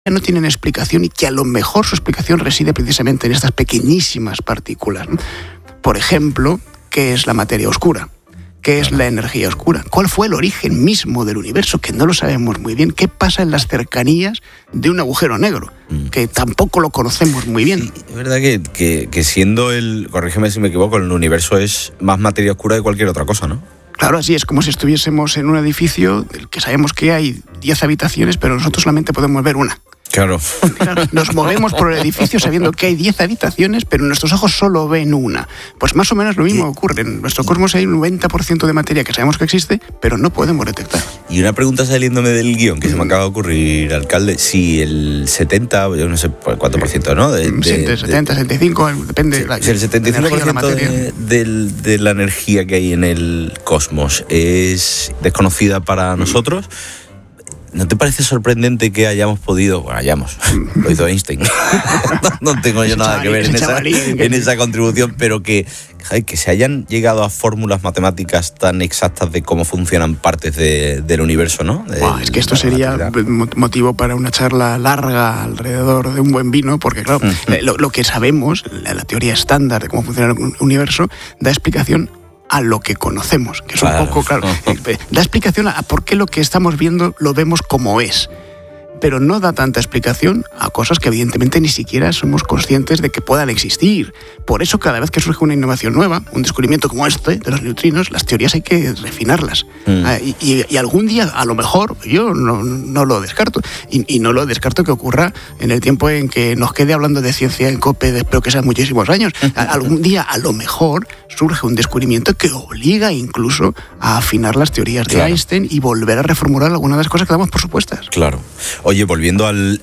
no tienen explicación y que a lo mejor su explicación reside precisamente en estas pequeñísimas partículas, ¿no? Por ejemplo, ¿qué es la materia oscura? ¿Qué es la energía oscura? ¿Cuál fue el origen mismo del universo? Que no lo sabemos muy bien. ¿Qué pasa en las cercanías de un agujero negro? Que tampoco lo conocemos muy bien. Sí, es verdad que siendo corrígeme si me equivoco, el universo es más materia oscura que cualquier otra cosa, ¿no? Claro, así es como si estuviésemos en un edificio del que sabemos que hay 10 habitaciones, pero nosotros solamente podemos ver una. Claro. Nos movemos por el edificio sabiendo que hay 10 habitaciones, pero nuestros ojos solo ven una. Pues más o menos lo mismo ocurre. En nuestro cosmos hay un 90% de materia que sabemos que existe, pero no podemos detectar. Y una pregunta saliéndome del guión que se me acaba de ocurrir, alcalde. Si el 70, yo no sé cuánto por ciento, ¿no? 70, 75, depende. Si el 75% de la energía que hay en el cosmos es desconocida para nosotros, ¿no te parece sorprendente que hayamos podido... Bueno, lo hizo Einstein. No tengo yo nada que ver en esa contribución, pero que se hayan llegado a fórmulas matemáticas tan exactas de cómo funcionan partes del universo, ¿no? Es que esto sería motivo para una charla larga alrededor de un buen vino, porque claro, lo que sabemos, la teoría estándar de cómo funciona el universo, da explicación a lo que conocemos, que es un poco, claro, da explicación a por qué lo que estamos viendo lo vemos como es, pero no da tanta explicación a cosas que evidentemente ni siquiera somos conscientes de que puedan existir. Por eso cada vez que surge una innovación nueva, un descubrimiento como este de los neutrinos, las teorías hay que refinarlas. Y algún día, a lo mejor, yo no lo descarto. Y no lo descarto que ocurra en el tiempo en que nos quede hablando de ciencia en COPE, espero que sean muchísimos años. Algún día, a lo mejor, surge un descubrimiento que obliga incluso a afinar las teorías de Einstein y volver a reformular algunas de las cosas que damos por supuestas. Claro. Oye, volviendo al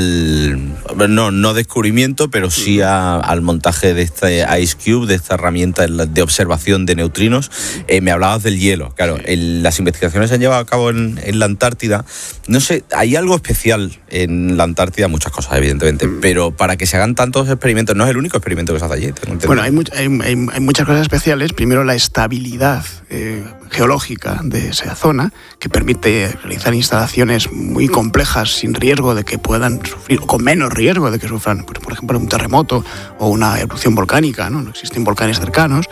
no descubrimiento, pero sí al montaje de este Ice Cube, de esta herramienta de observación de neutrinos, me hablabas del hielo. Claro, las investigaciones se han llevado a cabo en la Antártida. No sé, hay algo especial en la Antártida, muchas cosas, evidentemente, pero para que se hagan tantos experimentos, no es el único experimento que se hace allí. Bueno, hay muchas cosas especiales. Primero, la estabilidad geológica de esa zona, que permite realizar instalaciones muy complejas sin riesgo de que puedan sufrir, o con menos riesgo de que sufran, por ejemplo, un terremoto o una erupción volcánica, no existen volcanes cercanos.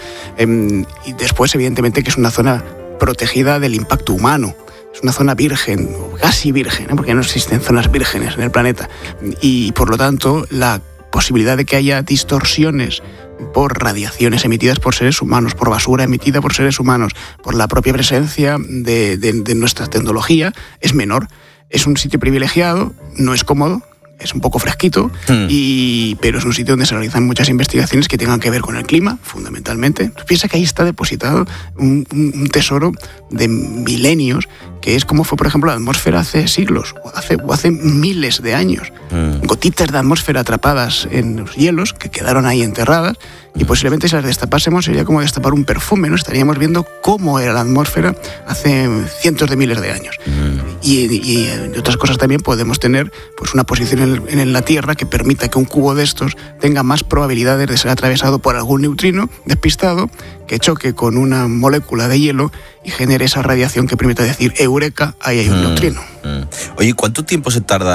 Y después, evidentemente, que es una zona protegida del impacto humano. Es una zona virgen, o casi virgen, porque no existen zonas vírgenes en el planeta. Y, por lo tanto, la posibilidad de que haya distorsiones por radiaciones emitidas por seres humanos, por basura emitida por seres humanos, por la propia presencia de nuestra tecnología, es menor. Es un sitio privilegiado, no es cómodo, es un poco fresquito, pero es un sitio donde se realizan muchas investigaciones que tengan que ver con el clima, fundamentalmente. Piensa que ahí está depositado un tesoro de milenios, que es como fue, por ejemplo, la atmósfera hace siglos, o hace miles de años. Gotitas de atmósfera atrapadas en los hielos, que quedaron ahí enterradas, y posiblemente si las destapásemos sería como destapar un perfume, ¿no? Estaríamos viendo cómo era la atmósfera hace cientos de miles de años. Y otras cosas también podemos tener pues una posición en la Tierra que permita que un cubo de estos tenga más probabilidades de ser atravesado por algún neutrino despistado que choque con una molécula de hielo y genere esa radiación que permita decir eureka, ahí hay un neutrino. Oye, ¿cuánto tiempo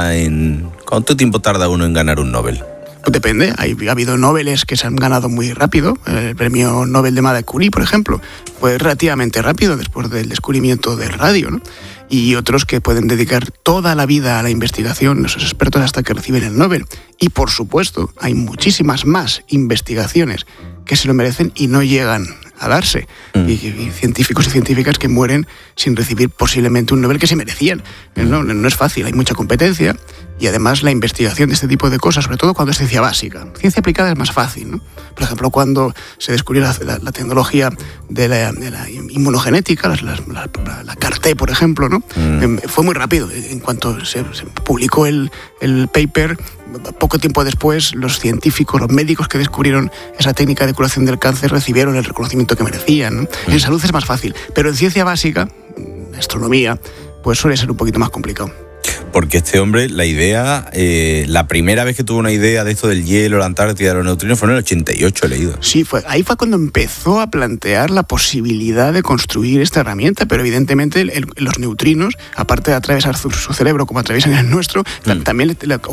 tarda uno en ganar un Nobel? Pues depende, ha habido Nobeles que se han ganado muy rápido. El premio Nobel de Marie Curie, por ejemplo, fue relativamente rápido después del descubrimiento del radio, ¿no? Y otros que pueden dedicar toda la vida a la investigación, esos expertos, hasta que reciben el Nobel. Y por supuesto, hay muchísimas más investigaciones que se lo merecen y no llegan a darse. Y científicos y científicas que mueren sin recibir posiblemente un Nobel que se merecían. No es fácil, hay mucha competencia. Y además la investigación de este tipo de cosas, sobre todo cuando es ciencia básica. Ciencia aplicada es más fácil, ¿no? Por ejemplo, cuando se descubrió la tecnología de la inmunogenética, la CAR-T, por ejemplo, ¿no? Fue muy rápido. En cuanto se publicó el paper, poco tiempo después, los científicos, los médicos que descubrieron esa técnica de curación del cáncer recibieron el reconocimiento que merecían, ¿no? En salud es más fácil, pero en ciencia básica, astronomía, pues suele ser un poquito más complicado. Porque este hombre, la idea, la primera vez que tuvo una idea de esto del hielo, la Antártida, los neutrinos, fue en el 88, he leído. Sí, ahí fue cuando empezó a plantear la posibilidad de construir esta herramienta, pero evidentemente los neutrinos, aparte de atravesar su cerebro como atraviesan el nuestro, también